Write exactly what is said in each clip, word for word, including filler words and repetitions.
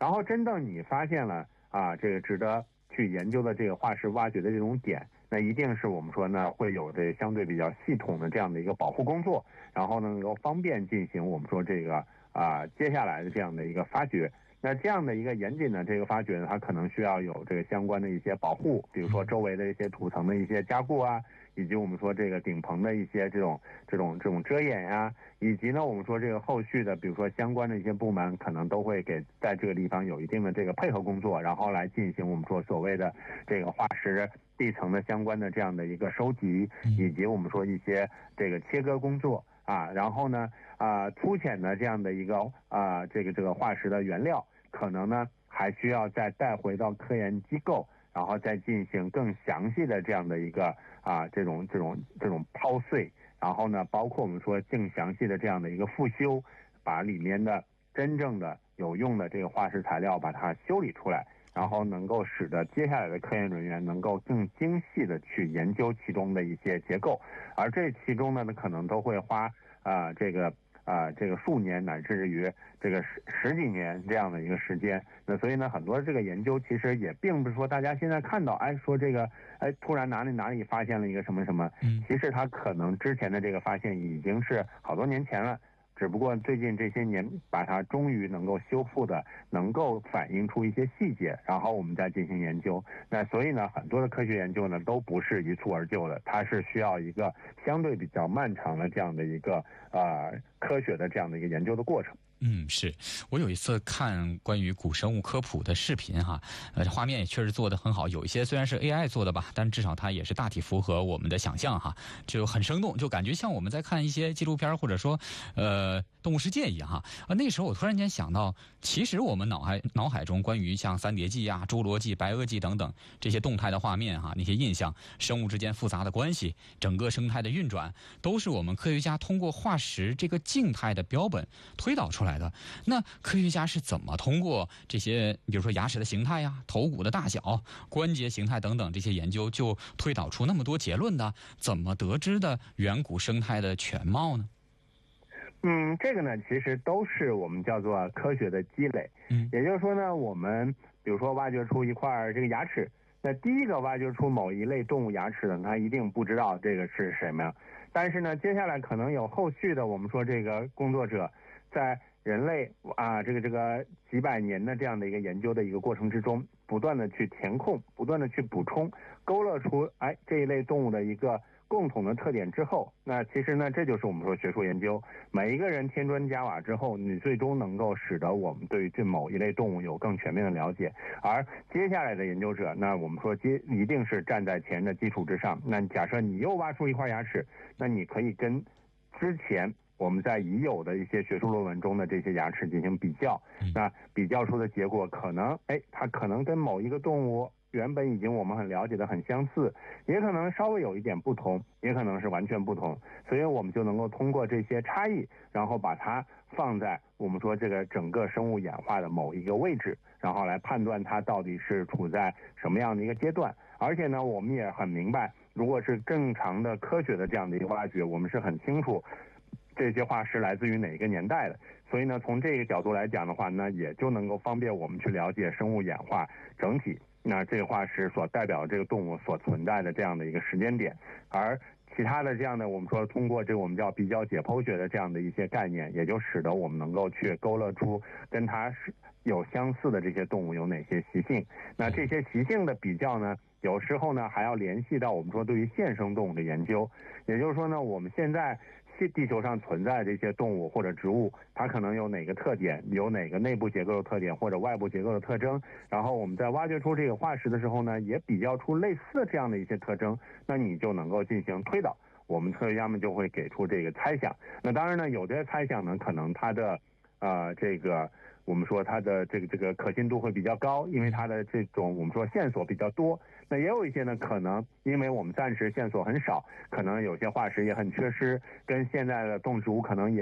然后真正你发现了啊这个值得去研究的这个化石挖掘的这种点，那一定是我们说呢会有这相对比较系统的这样的一个保护工作，然后呢能够方便进行我们说这个啊接下来的这样的一个发掘。那这样的一个严谨的这个发掘呢，它可能需要有这个相关的一些保护，比如说周围的一些土层的一些加固啊，以及我们说这个顶棚的一些这种这种这种遮掩呀、啊，以及呢我们说这个后续的比如说相关的一些部门可能都会给在这个地方有一定的这个配合工作，然后来进行我们说所谓的这个化石地层的相关的这样的一个收集，以及我们说一些这个切割工作啊，然后呢啊粗浅的这样的一个啊这个这个化石的原料。可能呢还需要再带回到科研机构，然后再进行更详细的这样的一个啊这种这种这种抛碎，然后呢包括我们说更详细的这样的一个复修，把里面的真正的有用的这个化石材料把它修理出来，然后能够使得接下来的科研人员能够更精细的去研究其中的一些结构，而这其中呢可能都会花啊、呃、这个啊、呃，这个数年乃至于这个十十几年这样的一个时间，那所以呢，很多这个研究其实也并不是说大家现在看到，哎，说这个，哎，突然哪里哪里发现了一个什么什么，其实它可能之前的这个发现已经是好多年前了。只不过最近这些年把它终于能够修复的，能够反映出一些细节，然后我们再进行研究。那所以呢，很多的科学研究呢都不是一蹴而就的，它是需要一个相对比较漫长的这样的一个呃科学的这样的一个研究的过程。 嗯，是我有一次看关于古生物科普的视频哈，呃，画面也确实做得很好，有一些虽然是 A I 做的吧，但至少它也是大体符合我们的想象哈，就很生动，就感觉像我们在看一些纪录片或者说呃动物世界一样哈。啊，那时候我突然间想到，其实我们脑海脑海中关于像三叠纪啊、侏罗纪、白垩纪等等这些动态的画面哈，那些印象，生物之间复杂的关系，整个生态的运转，都是我们科学家通过化石这个静态的标本推导出来的。那科学家是怎么通过这些比如说牙齿的形态呀、头骨的大小、关节形态等等这些研究，就推导出那么多结论的？怎么得知的远古生态的全貌呢？ 嗯，这个呢其实都是我们叫做科学的积累。嗯，也就是说呢，我们比如说挖掘出一块这个牙齿，那第一个挖掘出某一类动物牙齿的，他一定不知道这个是什么，但是呢接下来可能有后续的我们说这个工作者在人类啊，这个这个几百年的这样的一个研究的一个过程之中，不断的去填空，不断的去补充，勾勒出哎这一类动物的一个共同的特点之后，那其实呢，这就是我们说学术研究。每一个人添砖加瓦之后，你最终能够使得我们对于这某一类动物有更全面的了解。而接下来的研究者，那我们说接一定是站在前人的基础之上。那假设你又挖出一块牙齿，那你可以跟之前我们在已有的一些学术论文中的这些牙齿进行比较，那比较出的结果可能，哎，它可能跟某一个动物原本已经我们很了解的很相似，也可能稍微有一点不同，也可能是完全不同，所以我们就能够通过这些差异，然后把它放在我们说这个整个生物演化的某一个位置，然后来判断它到底是处在什么样的一个阶段。而且呢，我们也很明白，如果是正常的科学的这样的一个挖掘，我们是很清楚这些化石来自于哪一个年代的，所以呢，从这个角度来讲的话呢，也就能够方便我们去了解生物演化整体，那这个化石所代表的这个动物所存在的这样的一个时间点。而其他的这样的我们说通过这个我们叫比较解剖学的这样的一些概念，也就使得我们能够去勾勒出跟它是有相似的这些动物有哪些习性。那这些习性的比较呢，有时候呢还要联系到我们说对于现生动物的研究，也就是说呢，我们现在地球上存在的这些动物或者植物，它可能有哪个特点，有哪个内部结构的特点或者外部结构的特征，然后我们在挖掘出这个化石的时候呢，也比较出类似的这样的一些特征，那你就能够进行推导，我们科学家们就会给出这个猜想。那当然呢，有的猜想呢，可能它的呃这个我们说它的这个这个可信度会比较高，因为它的这种我们说线索比较多。那也有一些呢，可能因为我们暂时线索很少，可能有些化石也很缺失，跟现在的动植物可能也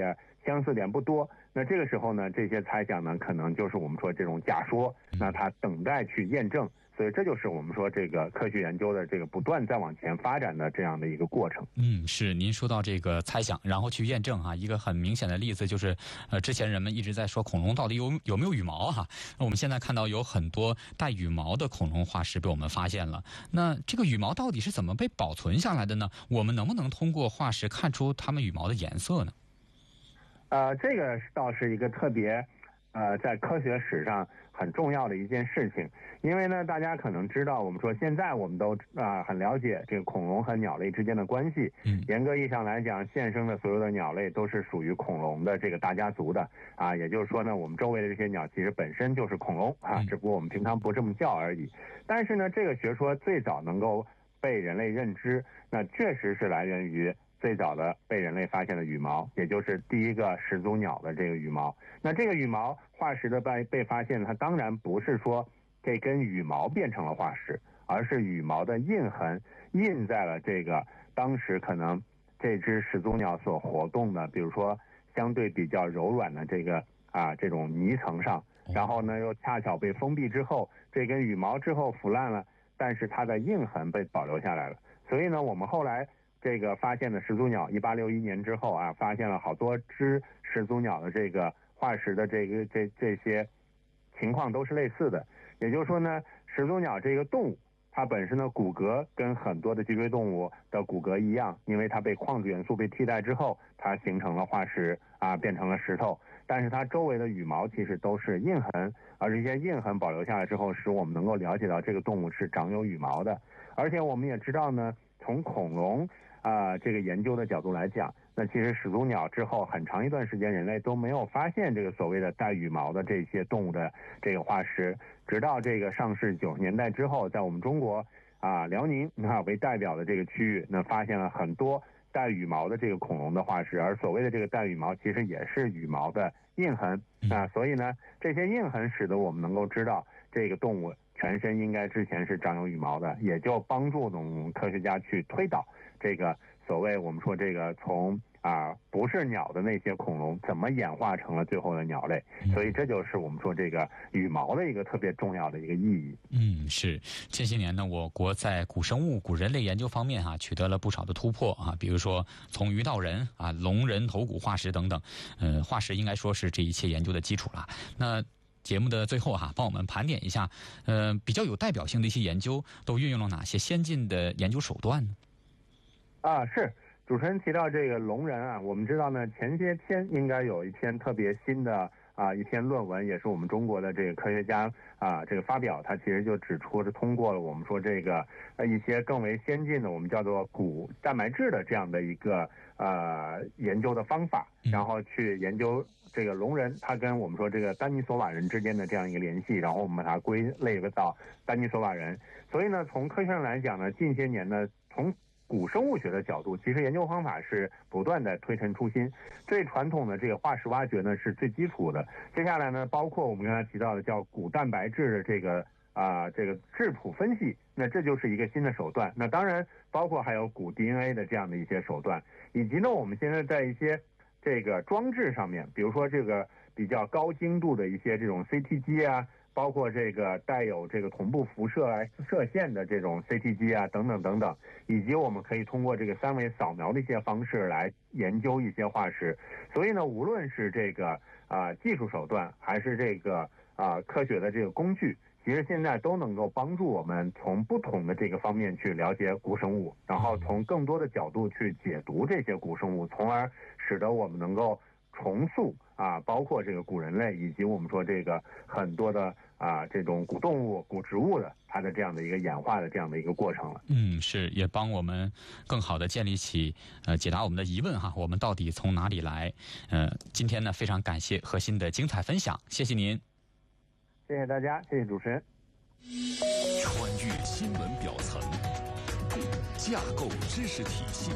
相似点不多。那这个时候呢，这些猜想呢，可能就是我们说这种假说，那它等待去验证。所以这就是我们说这个科学研究的这个不断再往前发展的这样的一个过程。 嗯，是您说到这个猜想，然后去验证哈，一个很明显的例子就是，呃，之前人们一直在说恐龙到底有有没有羽毛哈，那我们现在看到有很多带羽毛的恐龙化石被我们发现了。那这个羽毛到底是怎么被保存下来的呢？我们能不能通过化石看出它们羽毛的颜色呢？ 呃，这个倒是一个特别，呃，在科学史上很重要的一件事情。因为呢，大家可能知道，我们说现在我们都啊、呃、很了解这个恐龙和鸟类之间的关系。嗯，严格意义上来讲，现生的所有的鸟类都是属于恐龙的这个大家族的啊。也就是说呢，我们周围的这些鸟其实本身就是恐龙啊，只不过我们平常不这么叫而已。但是呢，这个学说最早能够被人类认知，那确实是来源于最早的被人类发现的羽毛，也就是第一个始祖鸟的这个羽毛。那这个羽毛化石的被被发现，它当然不是说这根羽毛变成了化石，而是羽毛的印痕印在了这个当时可能这只始祖鸟所活动的，比如说相对比较柔软的这个啊这种泥层上，然后呢又恰巧被封闭之后，这根羽毛之后腐烂了，但是它的印痕被保留下来了。所以呢，我们后来这个发现的始祖鸟，一八六一年之后啊，发现了好多只始祖鸟的这个化石的这个这这些情况都是类似的。也就是说呢，始祖鸟这个动物，它本身的骨骼跟很多的脊椎动物的骨骼一样，因为它被矿质元素被替代之后，它形成了化石啊，变成了石头。但是它周围的羽毛其实都是印痕，而这些印痕保留下来之后，使我们能够了解到这个动物是长有羽毛的。而且我们也知道呢，从恐龙啊、呃、这个研究的角度来讲，那其实始祖鸟之后很长一段时间，人类都没有发现这个所谓的带羽毛的这些动物的这个化石，直到这个上世九十年代之后，在我们中国啊辽宁啊为代表的这个区域，那发现了很多带羽毛的这个恐龙的化石，而所谓的这个带羽毛，其实也是羽毛的印痕啊。所以呢，这些印痕使得我们能够知道这个动物全身应该之前是长有羽毛的，也就帮助我们科学家去推导这个所谓我们说这个从啊不是鸟的那些恐龙怎么演化成了最后的鸟类。所以这就是我们说这个羽毛的一个特别重要的一个意义。 嗯，是。近些年呢，我国在古生物、古人类研究方面哈、啊，取得了不少的突破啊，比如说从鱼到人啊、龙人头骨化石等等，呃，化石应该说是这一切研究的基础了。那节目的最后哈、啊，帮我们盘点一下，呃，比较有代表性的一些研究都运用了哪些先进的研究手段呢？ 啊，是。主持人提到这个龙人啊，我们知道呢，前些天应该有一篇特别新的啊一篇论文，也是我们中国的这个科学家啊这个发表，它其实就指出是通过了我们说这个呃一些更为先进的我们叫做骨蛋白质的这样的一个呃研究的方法，然后去研究这个龙人它跟我们说这个丹尼索瓦人之间的这样一个联系，然后我们把它归类到丹尼索瓦人。所以呢，从科学上来讲呢，近些年呢，从古生物学的角度，其实研究方法是不断的推陈出新。最传统的这个化石挖掘呢是最基础的，接下来呢，包括我们刚才提到的叫骨蛋白质的这个啊、呃、这个质谱分析，那这就是一个新的手段。那当然包括还有骨 D N A 的这样的一些手段，以及呢我们现在在一些这个装置上面，比如说这个比较高精度的一些这种 C T 机啊，包括这个带有这个同步辐射来射线的这种 C T 机啊，等等等等，以及我们可以通过这个三维扫描的一些方式来研究一些化石。所以呢，无论是这个啊、呃、技术手段，还是这个啊、呃、科学的这个工具，其实现在都能够帮助我们从不同的这个方面去了解古生物，然后从更多的角度去解读这些古生物，从而使得我们能够重塑啊，包括这个古人类以及我们说这个很多的啊这种古动物、古植物的它的这样的一个演化的这样的一个过程了。 嗯，是，也帮我们更好的建立起呃解答我们的疑问哈，我们到底从哪里来？呃，今天呢非常感谢何鑫的精彩分享，谢谢您。 谢谢大家，谢谢主持人。 穿越新闻表层，架构知识体系，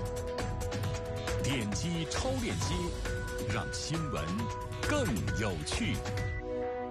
点击超链接，让新闻更有趣。